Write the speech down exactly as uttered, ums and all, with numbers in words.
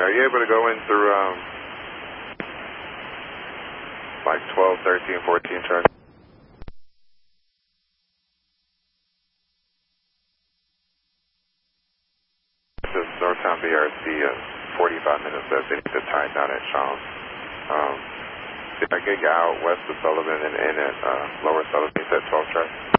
are you able to go in through, um, like twelve, thirteen, fourteen truck? This is Northtown B R C, uh, forty-five minutes left. They need to tie down at Sean. Um, if I get you out west of Sullivan and in at uh, Lower Sullivan, it's at twelve truck.